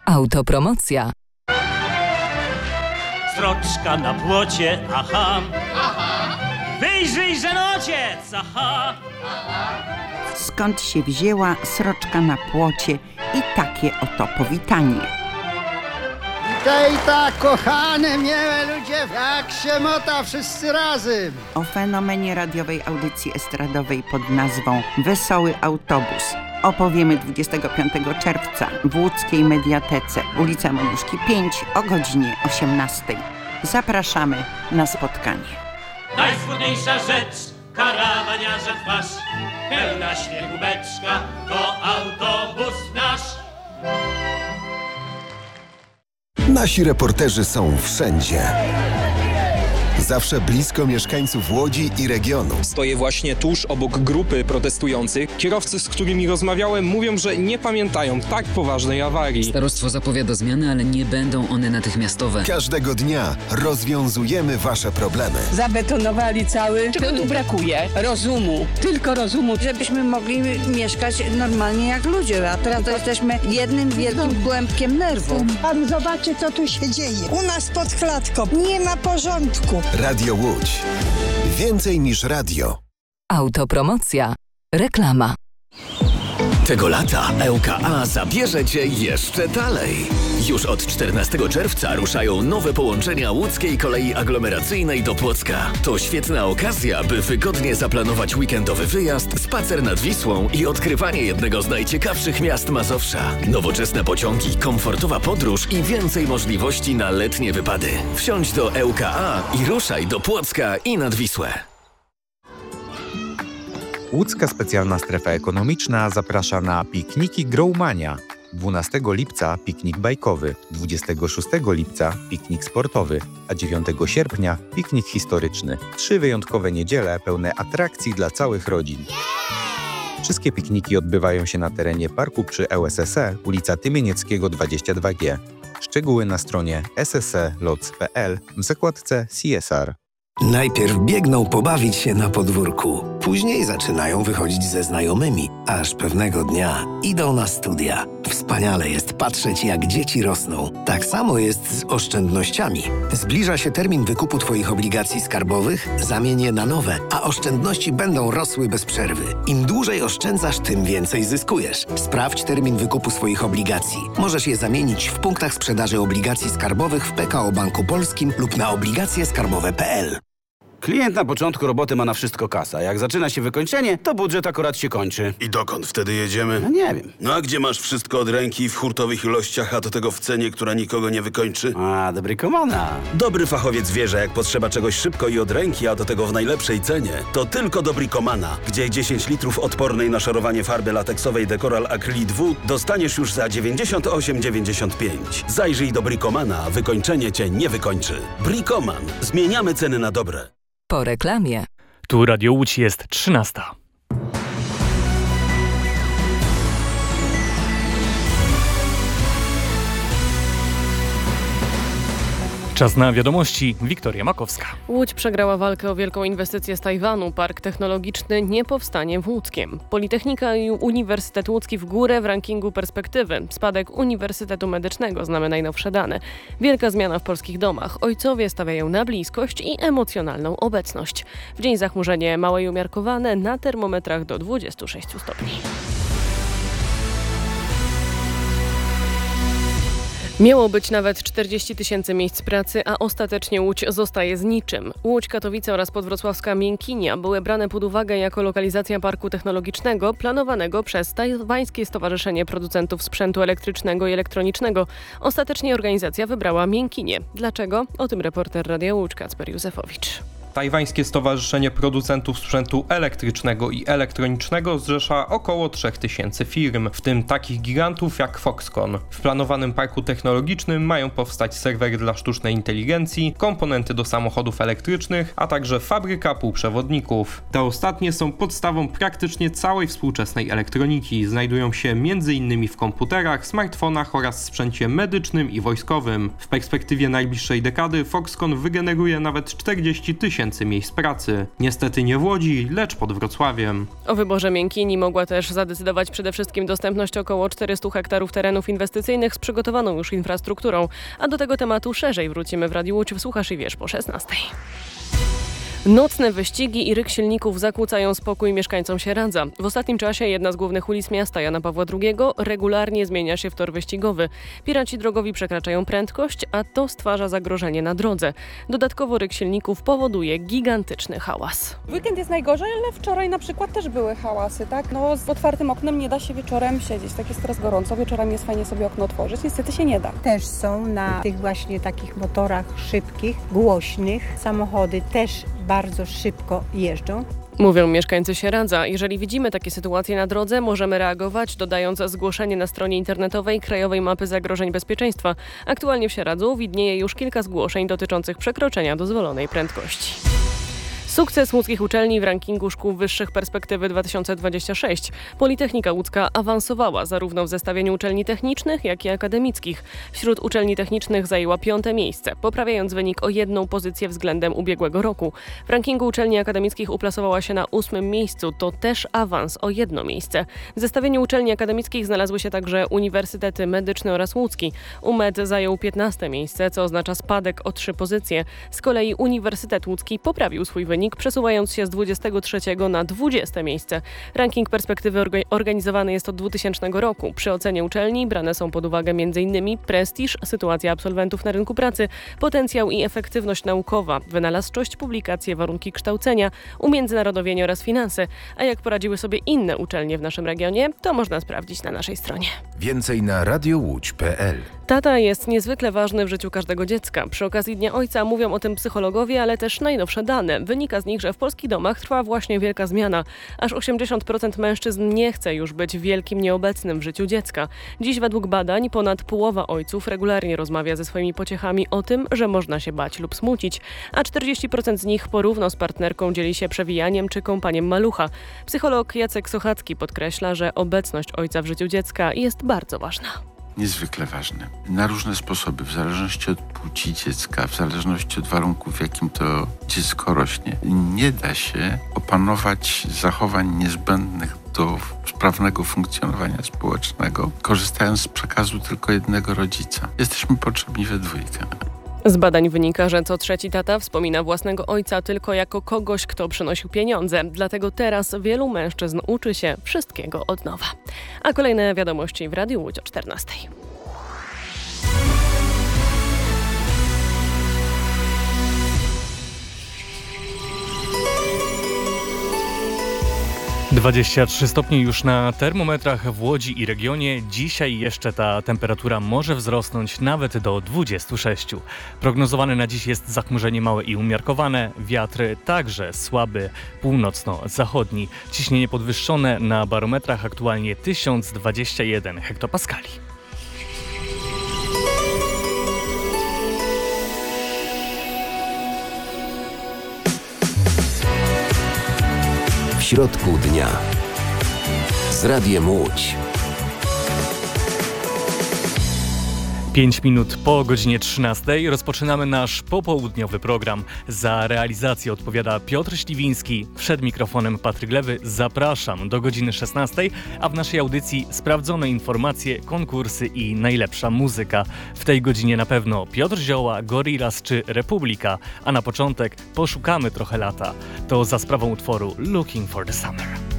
Autopromocja. Sroczka na płocie, aha. Wyjrzyj, że ojciec, aha. Skąd się wzięła sroczka na płocie i takie oto powitanie. Witaj, kochane, miłe ludzie, jak się mota wszyscy razem. O fenomenie radiowej audycji estradowej pod nazwą Wesoły Autobus opowiemy 25 czerwca w łódzkiej Mediatece, ulica Monuszki 5 o godzinie 18. Zapraszamy na spotkanie. Najsmutniejsza rzecz, karawaniarza twarz, pełna śmiechu beczka, to autobus nasz. Nasi reporterzy są wszędzie. Zawsze blisko mieszkańców Łodzi i regionu. Stoję właśnie tuż obok grupy protestujących. Kierowcy, z którymi rozmawiałem, mówią, że nie pamiętają tak poważnej awarii. Starostwo zapowiada zmiany, ale nie będą one natychmiastowe. Każdego dnia rozwiązujemy wasze problemy. Zabetonowali cały. Czego tu brakuje? Rozumu. Tylko rozumu. Żebyśmy mogli mieszkać normalnie jak ludzie, a teraz to jesteśmy jednym wielkim kłębkiem nerwów. Pan zobaczy, co tu się dzieje. U nas pod klatką nie ma porządku. Radio Łódź. Więcej niż radio. Autopromocja. Reklama. Tego lata ŁKA zabierze Cię jeszcze dalej. Już od 14 czerwca ruszają nowe połączenia łódzkiej kolei aglomeracyjnej do Płocka. To świetna okazja, by wygodnie zaplanować weekendowy wyjazd, spacer nad Wisłą i odkrywanie jednego z najciekawszych miast Mazowsza. Nowoczesne pociągi, komfortowa podróż i więcej możliwości na letnie wypady. Wsiądź do ŁKA i ruszaj do Płocka i nad Wisłę. Łódzka Specjalna Strefa Ekonomiczna zaprasza na pikniki Growmania. 12 lipca piknik bajkowy, 26 lipca piknik sportowy, a 9 sierpnia piknik historyczny. 3 wyjątkowe niedziele pełne atrakcji dla całych rodzin. Wszystkie pikniki odbywają się na terenie parku przy ŁSSE, ulica Tymienieckiego 22G. Szczegóły na stronie ssloc.pl w zakładce CSR. Najpierw biegną pobawić się na podwórku, później zaczynają wychodzić ze znajomymi, aż pewnego dnia idą na studia. Wspaniale jest patrzeć, jak dzieci rosną. Tak samo jest z oszczędnościami. Zbliża się termin wykupu Twoich obligacji skarbowych, zamień je na nowe, a oszczędności będą rosły bez przerwy. Im dłużej oszczędzasz, tym więcej zyskujesz. Sprawdź termin wykupu swoich obligacji. Możesz je zamienić w punktach sprzedaży obligacji skarbowych w PKO Banku Polskim lub na obligacjeskarbowe.pl. Klient na początku roboty ma na wszystko kasa. Jak zaczyna się wykończenie, to budżet akurat się kończy. I dokąd wtedy jedziemy? No nie wiem. No a gdzie masz wszystko od ręki w hurtowych ilościach, a do tego w cenie, która nikogo nie wykończy? A, dobry komana. Dobry fachowiec wie, że jak potrzeba czegoś szybko i od ręki, a do tego w najlepszej cenie, to tylko Dobricomana, gdzie 10 litrów odpornej na szorowanie farby lateksowej Decoral Acrylit W dostaniesz już za 98,95. Zajrzyj Dobricomana, wykończenie cię nie wykończy. Bricoman. Zmieniamy ceny na dobre. Po reklamie. Tu Radio Łódź, jest 13. Czas na wiadomości. Wiktoria Makowska. Łódź przegrała walkę o wielką inwestycję z Tajwanu. Park technologiczny nie powstanie w Łódzkiem. Politechnika i Uniwersytet Łódzki w górę w rankingu perspektywy. Spadek Uniwersytetu Medycznego, znamy najnowsze dane. Wielka zmiana w polskich domach. Ojcowie stawiają na bliskość i emocjonalną obecność. W dzień zachmurzenie małe i umiarkowane, na termometrach do 26 stopni. Miało być nawet 40 000 miejsc pracy, a ostatecznie Łódź zostaje z niczym. Łódź, Katowice oraz podwrocławska Miękinia były brane pod uwagę jako lokalizacja parku technologicznego planowanego przez Tajwańskie Stowarzyszenie Producentów Sprzętu Elektrycznego i Elektronicznego. Ostatecznie organizacja wybrała Miękinię. Dlaczego? O tym reporter Radia Łódź Kacper Józefowicz. Tajwańskie Stowarzyszenie Producentów Sprzętu Elektrycznego i Elektronicznego zrzesza około 3000 firm, w tym takich gigantów jak Foxconn. W planowanym parku technologicznym mają powstać serwery dla sztucznej inteligencji, komponenty do samochodów elektrycznych, a także fabryka półprzewodników. Te ostatnie są podstawą praktycznie całej współczesnej elektroniki. Znajdują się m.in. w komputerach, smartfonach oraz sprzęcie medycznym i wojskowym. W perspektywie najbliższej dekady Foxconn wygeneruje nawet 40 tysięcy miejsc pracy. Niestety nie w Łodzi, lecz pod Wrocławiem. O wyborze miękkini mogła też zadecydować przede wszystkim dostępność około 400 hektarów terenów inwestycyjnych z przygotowaną już infrastrukturą. A do tego tematu szerzej wrócimy w Radiu Łódź w Słuchasz i Wiesz po 16. Nocne wyścigi i ryk silników zakłócają spokój mieszkańcom Sieradza. W ostatnim czasie jedna z głównych ulic miasta, Jana Pawła II, regularnie zmienia się w tor wyścigowy. Piraci drogowi przekraczają prędkość, a to stwarza zagrożenie na drodze. Dodatkowo ryk silników powoduje gigantyczny hałas. W weekend jest najgorzej, ale wczoraj na przykład też były hałasy, tak? No z otwartym oknem nie da się wieczorem siedzieć, tak jest teraz gorąco, wieczorem jest fajnie sobie okno otworzyć, niestety się nie da. Też są na tych właśnie takich motorach szybkich, głośnych, samochody też bardzo szybko jeżdżą. Mówią mieszkańcy Sieradza. Jeżeli widzimy takie sytuacje na drodze, możemy reagować, dodając zgłoszenie na stronie internetowej Krajowej Mapy Zagrożeń Bezpieczeństwa. Aktualnie w Sieradzu widnieje już kilka zgłoszeń dotyczących przekroczenia dozwolonej prędkości. Sukces łódzkich uczelni w rankingu szkół wyższych Perspektywy 2026. Politechnika Łódzka awansowała zarówno w zestawieniu uczelni technicznych, jak i akademickich. Wśród uczelni technicznych zajęła 5. miejsce, poprawiając wynik o 1 pozycję względem ubiegłego roku. W rankingu uczelni akademickich uplasowała się na 8. miejscu, to też awans o 1 miejsce. W zestawieniu uczelni akademickich znalazły się także Uniwersytety Medyczny oraz Łódzki. UMED zajął 15. miejsce, co oznacza spadek o 3 pozycje. Z kolei Uniwersytet Łódzki poprawił swój wynik, przesuwając się z 23 na 20 miejsce. Ranking Perspektywy organizowany jest od 2000 roku. Przy ocenie uczelni brane są pod uwagę m.in. prestiż, sytuacja absolwentów na rynku pracy, potencjał i efektywność naukowa, wynalazczość, publikacje, warunki kształcenia, umiędzynarodowienie oraz finanse. A jak poradziły sobie inne uczelnie w naszym regionie, to można sprawdzić na naszej stronie. Więcej na radiołódź.pl. Tata jest niezwykle ważny w życiu każdego dziecka. Przy okazji Dnia Ojca mówią o tym psychologowie, ale też najnowsze dane. Wynika z nich, że w polskich domach trwa właśnie wielka zmiana. Aż 80% mężczyzn nie chce już być wielkim nieobecnym w życiu dziecka. Dziś według badań ponad połowa ojców regularnie rozmawia ze swoimi pociechami o tym, że można się bać lub smucić, a 40% z nich porówno z partnerką dzieli się przewijaniem czy kąpaniem malucha. Psycholog Jacek Sochacki podkreśla, że obecność ojca w życiu dziecka jest bardzo ważna. Niezwykle ważne. Na różne sposoby, w zależności od płci dziecka, w zależności od warunków, w jakim to dziecko rośnie. Nie da się opanować zachowań niezbędnych do sprawnego funkcjonowania społecznego, korzystając z przekazu tylko jednego rodzica. Jesteśmy potrzebni we dwójkę. Z badań wynika, że co trzeci tata wspomina własnego ojca tylko jako kogoś, kto przynosił pieniądze. Dlatego teraz wielu mężczyzn uczy się wszystkiego od nowa. A kolejne wiadomości w Radiu Łódź o 14. - 23 stopnie już na termometrach w Łodzi i regionie. Dzisiaj jeszcze ta temperatura może wzrosnąć nawet do 26. Prognozowane na dziś jest zachmurzenie małe i umiarkowane. Wiatr także słaby, północno-zachodni. Ciśnienie podwyższone na barometrach aktualnie 1021 hektopaskali. W środku dnia z Radiem Łódź. 5 minut po godzinie 13 rozpoczynamy nasz popołudniowy program. Za realizację odpowiada Piotr Śliwiński. Przed mikrofonem Patryk Lewy. Zapraszam do godziny 16, a w naszej audycji sprawdzone informacje, konkursy i najlepsza muzyka. W tej godzinie na pewno Piotr Zioła, Gorillaz czy Republika, a na początek poszukamy trochę lata. To za sprawą utworu Looking for the Summer.